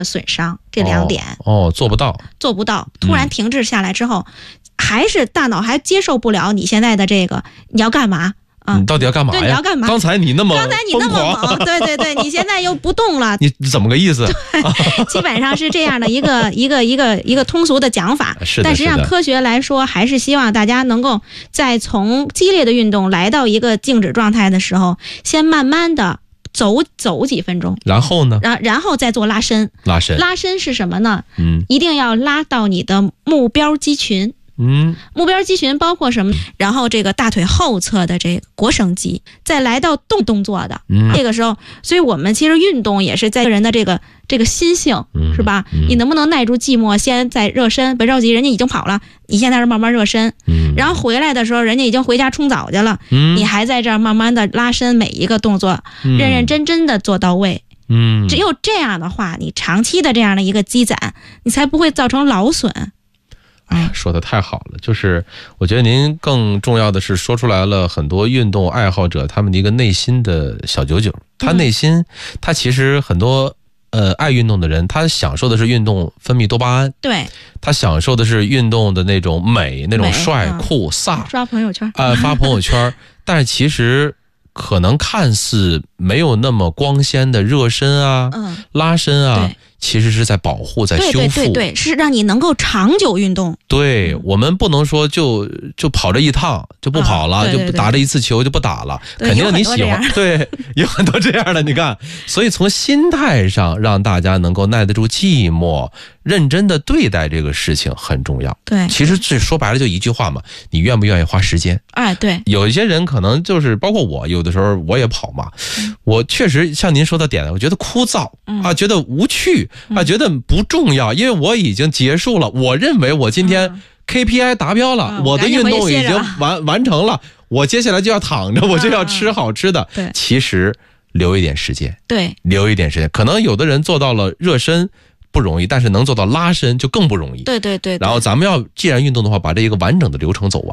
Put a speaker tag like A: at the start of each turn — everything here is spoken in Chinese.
A: 损伤，这2点。
B: 做不到，
A: 突然停滞下来之后，还是大脑还接受不了你现在的这个，你要干嘛？
B: 你到底要干嘛呀？
A: 对，你要干嘛？
B: 刚才你那么
A: 猛，对，你现在又不动了，
B: 你怎么个意思？
A: 基本上是这样的一个通俗的讲法。
B: 是的，
A: 但实际上科学来说，还是希望大家能够在从激烈的运动来到一个静止状态的时候，先慢慢的走几分钟，
B: 然后呢？
A: 然后再做拉伸。拉伸是什么呢？一定要拉到你的目标肌群。目标肌群包括什么？然后这个大腿后侧的这个腘绳肌，再来到动作的，这个时候，所以我们其实运动也是在人的这个心性，是吧？你能不能耐住寂寞，先在热身，别着急，人家已经跑了，你现在是慢慢热身，然后回来的时候，人家已经回家冲澡去了，你还在这儿慢慢的拉伸，每一个动作认认真真的做到位。只有这样的话，你长期的这样的一个积攒，你才不会造成劳损。
B: 说的太好了，就是我觉得您更重要的是说出来了很多运动爱好者他们的一个内心的小九九。他内心他其实很多爱运动的人，他享受的是运动分泌多巴胺，
A: 对，
B: 他享受的是运动的那种美，那种帅酷飒，
A: 刷朋友圈
B: 发朋友圈。但是其实可能看似没有那么光鲜的热身啊、拉伸啊，其实是在保护，在修复，
A: 对，是让你能够长久运动。
B: 对，我们不能说就跑这一趟就不跑了，就打这一次球就不打了，肯定你喜欢。对，有很多这样的，你看，所以从心态上让大家能够耐得住寂寞，认真的对待这个事情很重要。
A: 对，
B: 其实这说白了就一句话嘛，你愿不愿意花时间？
A: 对，
B: 有一些人可能就是包括我，有的时候我也跑嘛，我确实像您说的点，我觉得枯燥觉得无趣觉得不重要，因为我已经结束了，我认为我今天KPI 达标了，我的运动已经完成了，我接下来就要躺着，我就要吃好吃的。其实留一点时间，留一点时间，可能有的人做到了热身不容易，但是能做到拉伸就更不容易。
A: 对。
B: 然后咱们既然运动的话，把这一个完整的流程走完。